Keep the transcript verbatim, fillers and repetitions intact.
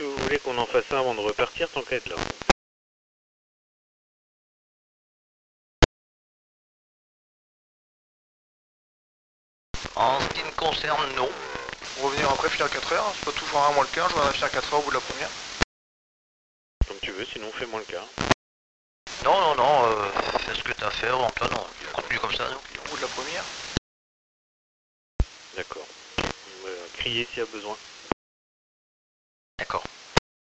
que vous voulez qu'on en fasse un avant de repartir, tant qu'à être là. En ce qui me concerne, non. Revenir après finir à quatre heures, c'est pas toujours un moins le quart, je voudrais finir à quatre heures au bout de la première. Comme tu veux, sinon fais-moi le quart. Non, non, non, euh, fais ce que t'as à faire, Antoine, on continue comme ça, nous. Au bout de la première. D'accord. Euh, crier s'il y a besoin. D'accord.